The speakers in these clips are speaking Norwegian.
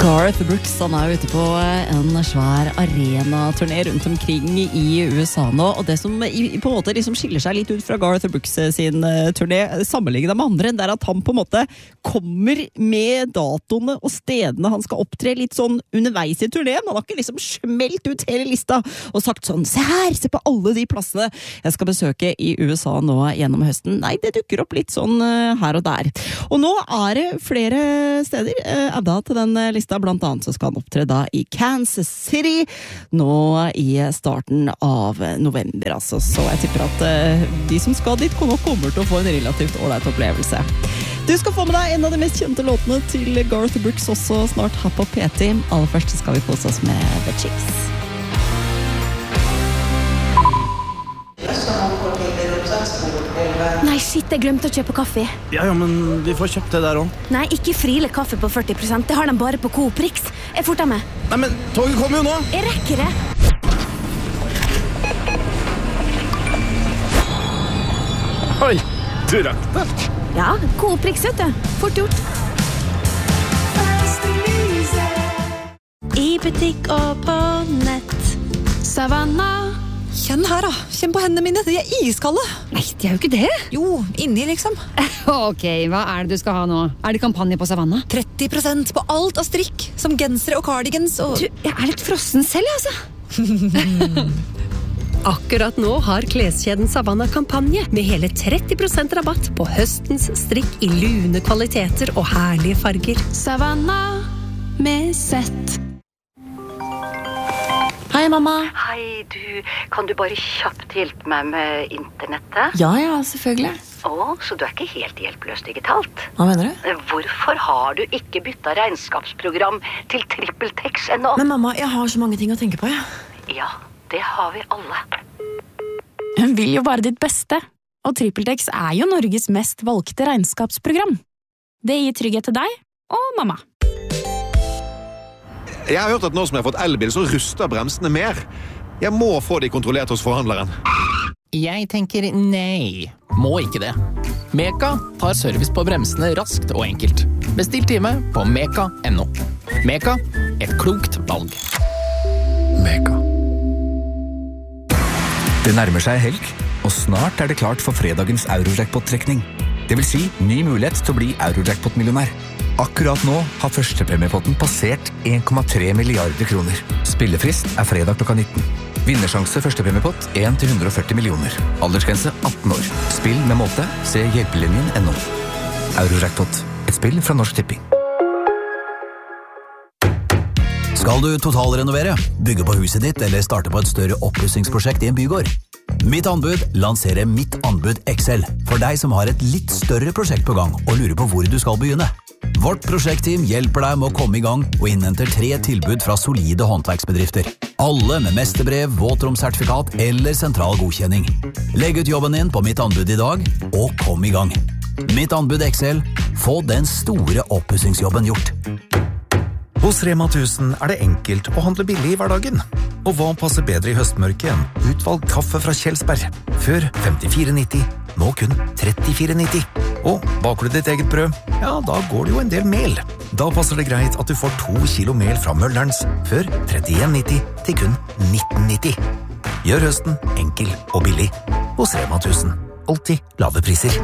Garth Brooks, han jo ute på en svær arena-turné rundt omkring i USA nå, og det som på en måte liksom skiller seg litt ut fra Garth Brooks sin turné, sammenlignet med andre, det at han på en måte kommer med datoene og stedene han skal opptre litt sånn underveis i turneen. Han har ikke liksom smelt ut hele lista og sagt sånn, se her, se på alle de plassene jeg skal besøke i USA nå gjennom høsten. Nei, det dukker opp litt sånn her og der. Og nå det flere steder adda til den lista. Blant annet så skal han opptre da i Kansas City nå i starten av november, altså. Så jeg tipper at de som skal dit kommer til å få en relativt ålreit opplevelse. Du skal få med deg en av de mest kjente låtene til Garth Brooks også snart her på P10. Aller først skal vi kose oss med The Chicks. Nei, shit, jeg glemte å kjøpe kaffe. Ja, men vi får kjøpt det der også. Nei, ikke Friele kaffe på 40%. Det har de bare på Coop Rix. Jeg forter med. Nei, men toget kommer jo nå. Jeg rekker det. Oi, du rakk det. Ja, Coop Rix, vet du. Fort gjort. I butikk og på nett. Savanna. Kjenn her da, kjenn på hendene mine, de iskalde. Nei, de jo ikke det. Jo, inni liksom. Ok, hva det du skal ha nå? Det kampanje på Savanna? 30% på alt av strikk, som gensere og cardigans og... Du, jeg litt frossen selv, altså. Akkurat nå har kleskjeden Savanna kampanje med hele 30% rabatt på høstens strikk i lune kvaliteter og herlige farger. Savanna med sett. Hei, mamma. Hei, kan du bare kjapt hjelpe meg med internettet? Ja, selvfølgelig. Så du ikke helt hjelpeløs digitalt? Hva mener du? Hvorfor har du ikke byttet regnskapsprogram til TrippelTex ennå? Men mamma, jeg har så mange ting å tenke på, Ja, det har vi alle. Hun vil jo bare ditt beste, og TrippelTex jo Norges mest valgte regnskapsprogram. Det gir trygghet til deg og mamma. Jeg har hørt at nå som jeg har fått elbil, så ruster bremsene mer. Jeg må få de kontrollert hos forhandleren. Jeg tenker nei. Må ikke det. Meka tar service på bremsene raskt og enkelt. Bestill time på meka.no. Meka, et klokt valg. Meka. Det nærmer seg helg, og snart det klart for fredagens Eurojackpot-trekning. Det vil si ny mulighet til å bli Eurojackpot-millionær. Akkurat nå har førstepremiepotten passert 1,3 milliarder kroner. Spillefrist fredag klokka 19. Vinnersjanse førstepremiepott 1-140 millioner. Aldersgrense 18 år. Spill med måte. Se hjelpelinjen.no. Eurojackpot. Et spill fra Norsk Tipping. Skal du totalrenovere, bygge på huset ditt eller starte på et større oppussingsprosjekt i en bygård? Mitt anbud lanserer Mitt anbud XL for deg som har et litt større prosjekt på gang og lurer på hvor du skal begynne. Vårt prosjektteam hjelper deg med å komme i gang og innhenter 3 tilbud fra solide håndverksbedrifter. Alle med mesterbrev, våtromsertifikat eller sentral godkjenning. Legg ut jobben din på Mitt anbud i dag, og kom i gang. Mitt anbud XL. Få den store oppussingsjobben gjort. Hos Rema 1000 det enkelt å handle billig i hverdagen. Og hva passer bedre i høstmørket enn utvalgt kaffe fra Kjelsberg? Før 54,90, nå kun 34,90. Og baker du ditt eget brød? Ja, da går det jo en del mel. Da passer det greit at du får 2 kilo mel fra Møllerens, før 31,90 til kun 19,90. Gjør høsten enkel og billig. Hos Rema 1000. Alltid lave priser.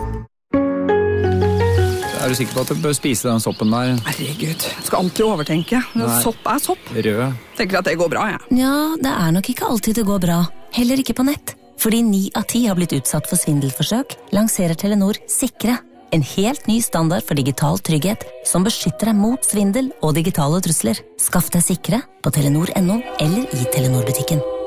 Du sikker på at du bør spise den soppen der? Herregud, jeg skal alltid overtenke. Sopp sopp. Rød. Tenker at det går bra, Ja, det nok ikke alltid det går bra. Heller ikke på nett. Fordi 9 av 10 har blitt utsatt for svindelforsøk, lanserer Telenor Sikre. En helt ny standard for digital trygghet, som beskytter deg mot svindel og digitale trusler. Skaff deg Sikre på Telenor.no eller i Telenor-butikken.